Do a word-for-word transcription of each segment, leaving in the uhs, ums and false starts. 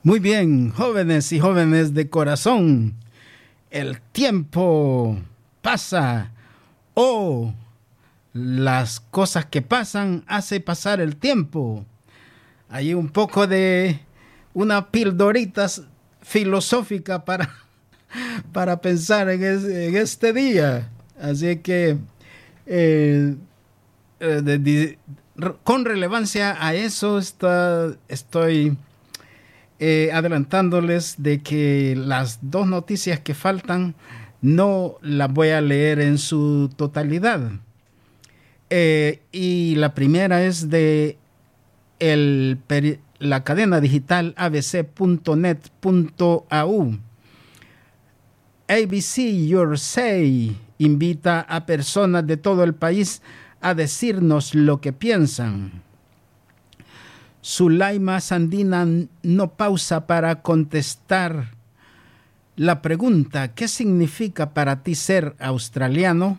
Muy bien, jóvenes y jóvenes de corazón, el tiempo pasa o las cosas que pasan hace pasar el tiempo. Hay un poco de una pildorita filosófica para, para pensar en, es, en este día. Así que eh, eh, de, de, con relevancia a eso está, estoy... Eh, adelantándoles de que las dos noticias que faltan no las voy a leer en su totalidad. Eh, y la primera es de el, la cadena digital a b c punto net punto a u. A B C Your Say invita a personas de todo el país a decirnos lo que piensan. Sulaima Sandina no pausa para contestar la pregunta: ¿qué significa para ti ser australiano?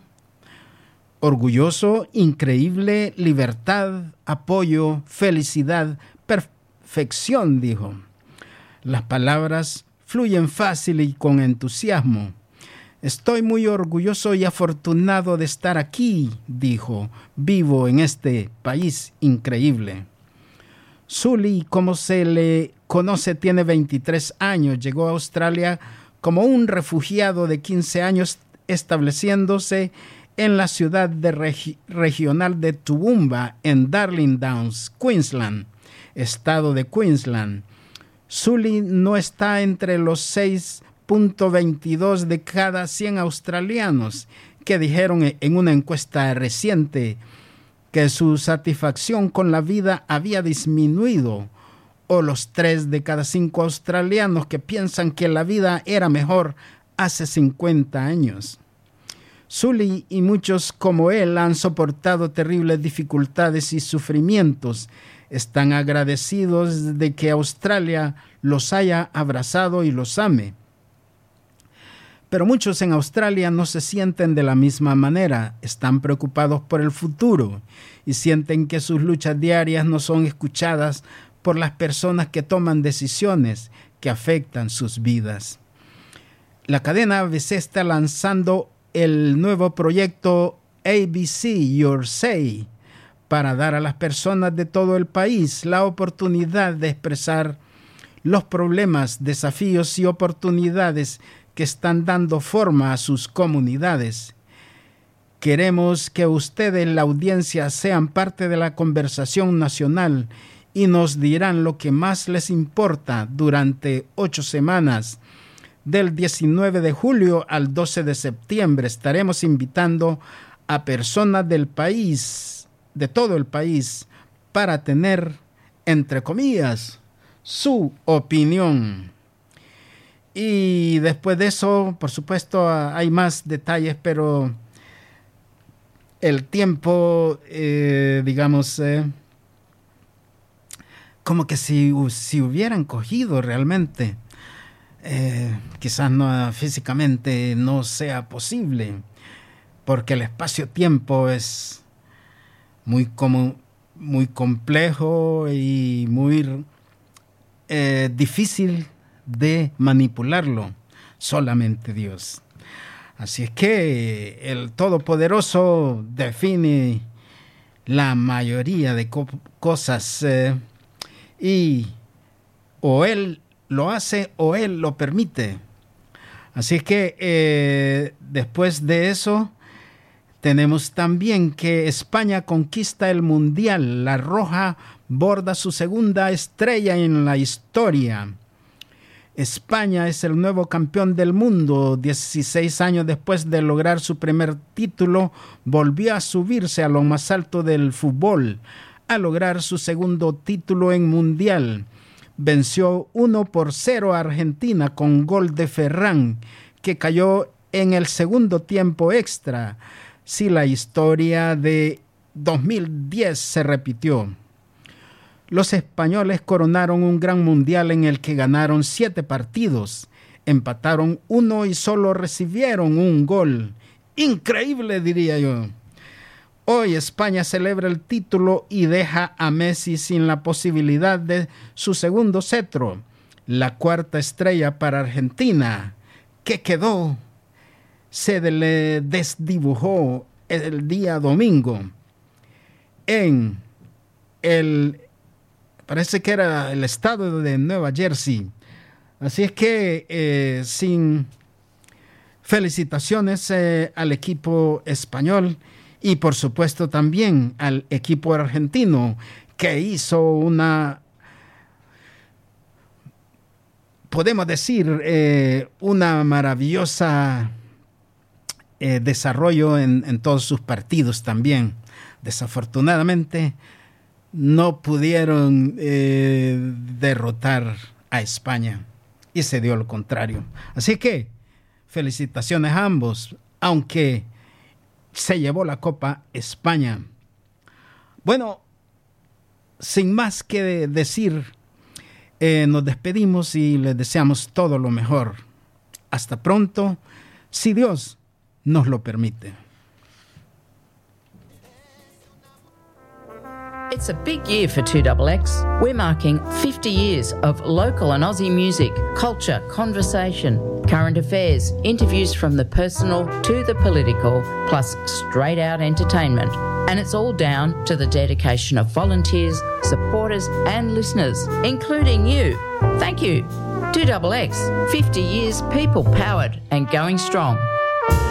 Orgulloso, increíble, libertad, apoyo, felicidad, perfección, dijo. Las palabras fluyen fácil y con entusiasmo. Estoy muy orgulloso y afortunado de estar aquí, dijo. Vivo en este país increíble. Sully, como se le conoce, tiene veintitrés años. Llegó a Australia como un refugiado de quince años, estableciéndose en la ciudad de regi- regional de Toowoomba, en Darling Downs, Queensland, estado de Queensland. Sully no está entre los seis punto veintidós de cada cien australianos que dijeron en una encuesta reciente que su satisfacción con la vida había disminuido, o los tres de cada cinco australianos que piensan que la vida era mejor hace cincuenta años. Sully y muchos como él han soportado terribles dificultades y sufrimientos. Están agradecidos de que Australia los haya abrazado y los ame. Pero muchos en Australia no se sienten de la misma manera. Están preocupados por el futuro y sienten que sus luchas diarias no son escuchadas por las personas que toman decisiones que afectan sus vidas. La cadena A B C está lanzando el nuevo proyecto A B C Your Say para dar a las personas de todo el país la oportunidad de expresar los problemas, desafíos y oportunidades que están dando forma a sus comunidades. Queremos que ustedes, la audiencia, sean parte de la conversación nacional y nos dirán lo que más les importa durante ocho semanas. Del diecinueve de julio al doce de septiembre estaremos invitando a personas del país, de todo el país, para tener, entre comillas, su opinión. Y después de eso, por supuesto, hay más detalles, pero el tiempo, eh, digamos, eh, como que si, si hubieran cogido realmente, eh, quizás no, físicamente no sea posible, porque el espacio-tiempo es muy, como, muy complejo y muy eh, difícil de manipularlo, solamente Dios. Así es que el Todopoderoso define la mayoría de co- cosas eh, y o Él lo hace o Él lo permite. Así es que eh, después de eso tenemos también que España conquista el Mundial. La Roja borda su segunda estrella en la historia. España es el nuevo campeón del mundo. dieciséis años después de lograr su primer título, volvió a subirse a lo más alto del fútbol, a lograr su segundo título en Mundial. Venció uno por cero a Argentina con gol de Ferran, que cayó en el segundo tiempo extra. Si la historia de dos mil diez se repitió. Los españoles coronaron un gran mundial en el que ganaron siete partidos, empataron uno y solo recibieron un gol. Increíble, diría yo. Hoy España celebra el título y deja a Messi sin la posibilidad de su segundo cetro. la cuarta estrella para Argentina, que quedó, se le desdibujó el día domingo en el, parece que era el estado de Nueva Jersey. Así es que eh, sin felicitaciones eh, al equipo español y por supuesto también al equipo argentino, que hizo una, podemos decir, eh, una maravillosa eh, desarrollo en, en todos sus partidos también. Desafortunadamente no pudieron eh, derrotar a España y se dio lo contrario. Así que felicitaciones a ambos, aunque se llevó la Copa España. Bueno, sin más que decir, eh, nos despedimos y les deseamos todo lo mejor. Hasta pronto, si Dios nos lo permite. It's a big year for two X X. We're marking fifty years of local and Aussie music, culture, conversation, current affairs, interviews from the personal to the political, plus straight out entertainment. And it's all down to the dedication of volunteers, supporters and listeners, including you. Thank you. two X X, fifty years people powered and going strong.